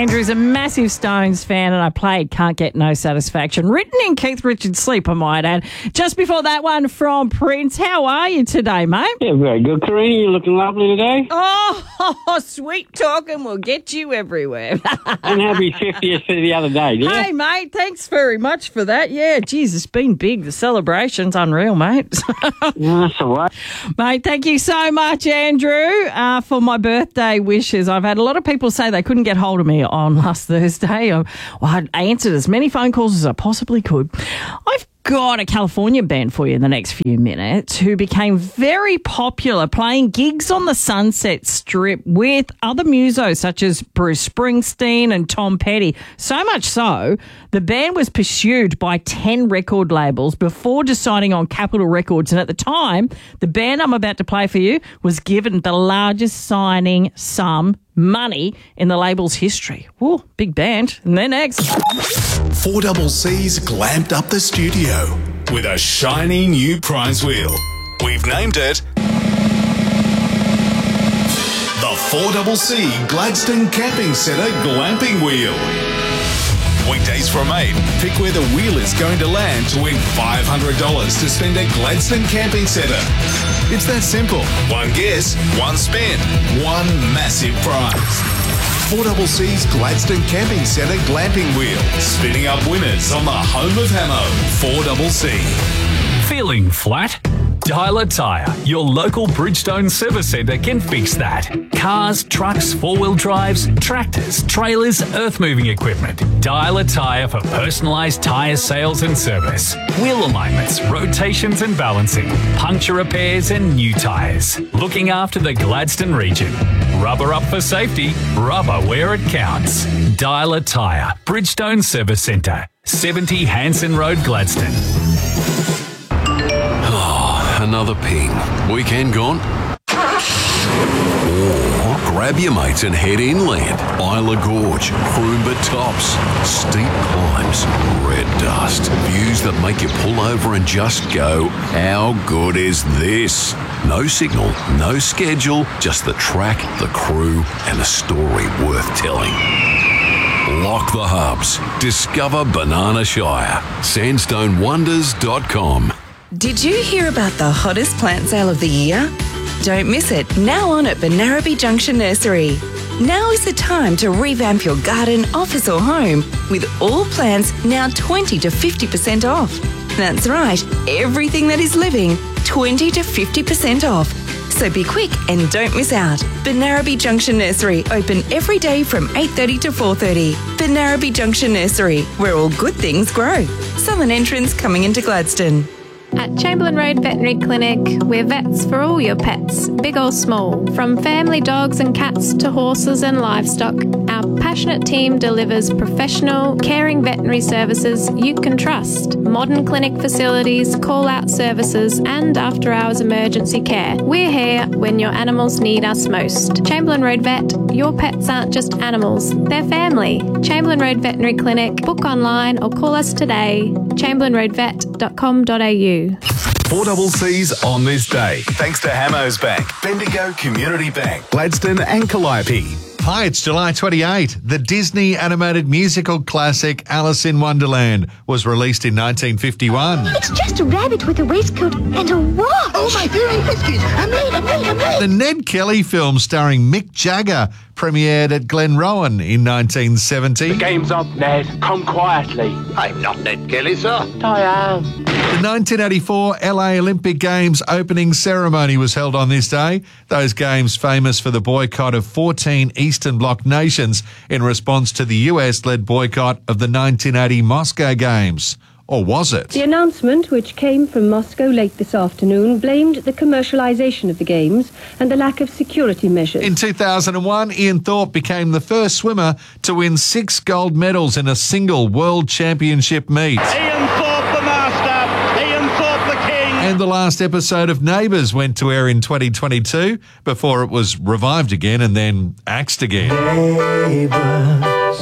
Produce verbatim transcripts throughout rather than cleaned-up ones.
Andrew's a massive Stones fan, and I played Can't Get No Satisfaction, written in Keith Richards' sleep, I might add. Just before that one from Prince. How are you today, mate? Yeah, very good, Karina. You're looking lovely today. Oh, sweet talking will get you everywhere. And happy fiftieth for the other day, yeah? Hey, mate, thanks very much for that. Yeah, geez, it's been big. The celebration's unreal, mate. No, that's all right. Mate, thank you so much, Andrew, uh, for my birthday wishes. I've had a lot of people say they couldn't get hold of me on last Thursday. I, well, I answered as many phone calls as I possibly could. I've got a California band for you in the next few minutes who became very popular playing gigs on the Sunset Strip with other musos such as Bruce Springsteen and Tom Petty. So much so, the band was pursued by ten record labels before deciding on Capitol Records. And at the time, the band I'm about to play for you was given the largest signing sum money in the label's history. Whoa, big band. And then next. four C C's glamped up the studio with a shiny new prize wheel. We've named it the four C C Gladstone Camping Centre Glamping Wheel. Weekdays from eight, pick where the wheel is going to land to win five hundred dollars to spend at Gladstone Camping Centre. It's that simple. One guess, one spin, one massive prize. four C C's Gladstone Camping Centre Glamping Wheel, spinning up winners on the home of Hamo, four C C. Feeling flat? Dialer Tyre, your local Bridgestone service centre can fix that. Cars, trucks, four-wheel drives, tractors, trailers, earth-moving equipment. Dialer Tyre for personalised tyre sales and service. Wheel alignments, rotations and balancing, puncture repairs and new tyres. Looking after the Gladstone region. Rubber up for safety, rubber where it counts. Dialer Tyre, Bridgestone Service Centre, seventy Hanson Road, Gladstone. Another ping. Weekend gone? Or grab your mates and head inland. Isla Gorge, Croomba Tops, steep climbs, red dust, views that make you pull over and just go, how good is this? No signal, no schedule, just the track, the crew, and a story worth telling. Lock the hubs. Discover Banana Shire. sandstone wonders dot com. Did you hear about the hottest plant sale of the year? Don't miss it, now on at Benarabi Junction Nursery. Now is the time to revamp your garden, office or home with all plants now twenty to fifty percent off. That's right, everything that is living, twenty to fifty percent off. So be quick and don't miss out. Benarabi Junction Nursery, open every day from eight thirty to four thirty. Benarabi Junction Nursery, where all good things grow. Southern entrance coming into Gladstone. At Chamberlain Road Veterinary Clinic, we're vets for all your pets, big or small. From family dogs and cats to horses and livestock, our passionate team delivers professional, caring veterinary services you can trust. Modern clinic facilities, call-out services and after-hours emergency care. We're here when your animals need us most. Chamberlain Road Vet, your pets aren't just animals, they're family. Chamberlain Road Veterinary Clinic, book online or call us today, chamberlain road vet dot com dot a u. four C C's on this day, thanks to Hamos Bank, Bendigo Community Bank, Gladstone and Calliope. Hi, it's July twenty-eighth. The Disney animated musical classic Alice in Wonderland was released in nineteen fifty-one. It's just a rabbit with a waistcoat and a watch. Oh, my hearing biscuits. I'm late, I'm late, I'm late. The Ned Kelly film starring Mick Jagger premiered at Glenrowan in nineteen seventy. The game's up, Ned. Come quietly. I'm not Ned Kelly, sir. I am. The nineteen eighty-four L A Olympic Games opening ceremony was held on this day. Those games famous for the boycott of fourteen Eastern Bloc nations in response to the U S-led boycott of the nineteen eighty Moscow Games. Or was it? The announcement, which came from Moscow late this afternoon, blamed the commercialisation of the Games and the lack of security measures. In two thousand one, Ian Thorpe became the first swimmer to win six gold medals in a single World Championship meet. Ian Thorpe, the master. Ian Thorpe, the king. And the last episode of Neighbours went to air in twenty twenty-two before it was revived again and then axed again. Neighbours.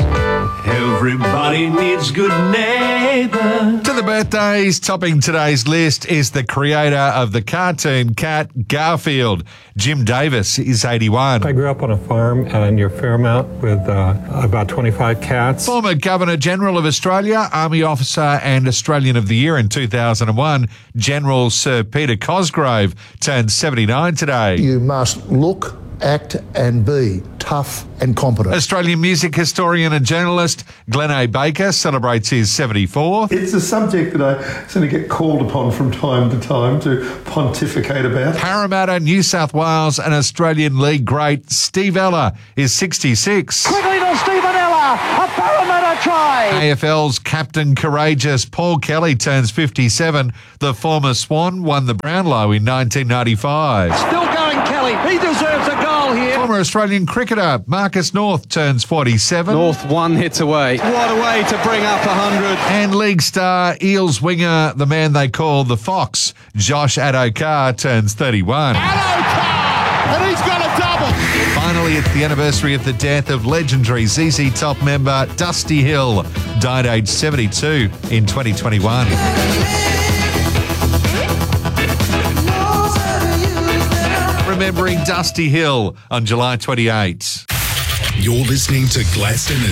Everybody needs good neighbor. To the birthdays, topping today's list is the creator of the cartoon cat Garfield. Jim Davis is eighty-one. I grew up on a farm uh, near Fairmount with uh, about twenty-five cats. Former Governor General of Australia, Army Officer and Australian of the Year in two thousand one, General Sir Peter Cosgrove turned seventy-nine today. You must look, act and be tough and competent. Australian music historian and journalist Glenn A. Baker celebrates his seventy-fourth. It's a subject that I sort of get called upon from time to time to pontificate about. Parramatta, New South Wales and Australian League great Steve Ella is sixty-six. Quickly to Stephen Ella, a Parramatta try. A F L's Captain Courageous Paul Kelly turns fifty-seven. The former Swan won the Brownlow in nineteen ninety-five. Still going Kelly, he deserves a goal here. Former Australian cricketer Marcus North turns forty-seven. North one hits away. What a way to bring up one hundred. And league star Eels winger, the man they call the Fox, Josh Adokar turns thirty-one. Adokar! And he's got a double! Finally, it's the anniversary of the death of legendary Z Z Top member Dusty Hill, died aged seventy-two in twenty twenty-one. Remembering Dusty Hill on July twenty-eighth. You're listening to Gladstone